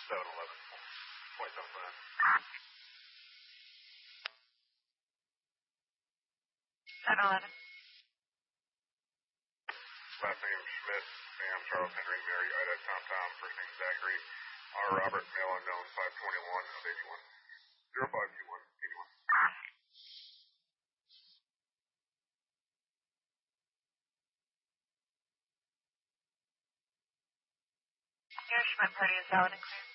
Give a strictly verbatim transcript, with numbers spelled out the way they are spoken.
seven eleven. twenty-seven five. seven eleven. Last name Schmidt, Sam, Charles Henry, Mary, Ida, Tom Tom, first name Zachary, R. Robert, male unknown, five twenty-one of eighty-one. zero five two one eighty-one. Your Schmidt party is valid and clear.